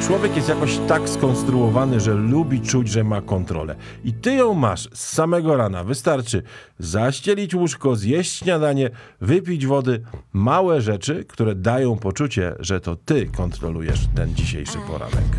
Człowiek jest jakoś tak skonstruowany, że lubi czuć, że ma kontrolę. I ty ją masz z samego rana. Wystarczy zaścielić łóżko, zjeść śniadanie, wypić wody. Małe rzeczy, które dają poczucie, że to ty kontrolujesz ten dzisiejszy poranek.